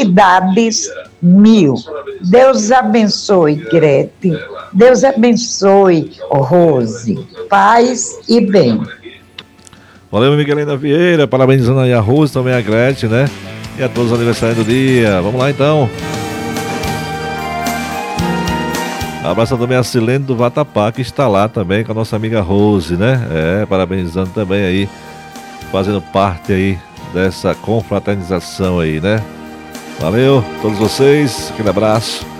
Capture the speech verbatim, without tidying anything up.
felicidades mil. Deus abençoe, Grete. Deus abençoe, Rose. Paz e bem. Valeu, Miguelina Vieira, parabenizando aí a Rose, também a Gretchen, né? E a todos os aniversários do dia. Vamos lá, então. Abraço também a Silene do Vatapá, que está lá também com a nossa amiga Rose, né? É, parabenizando também aí, fazendo parte aí dessa confraternização aí, né? Valeu, todos vocês, aquele abraço.